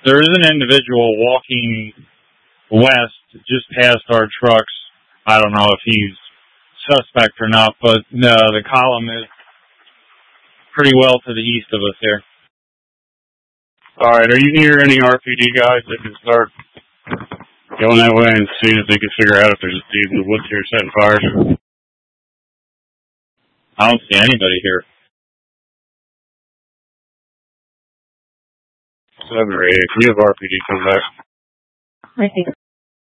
There is an individual walking west just past our trucks. I don't know if he's suspect or not, but the column is pretty well to the east of us here. All right, are you near any RPD guys that can start going that way and seeing if they can figure out if there's a dude in the woods here setting fires? I don't see anybody here. 7 or 8. Can you have RPD come back? I think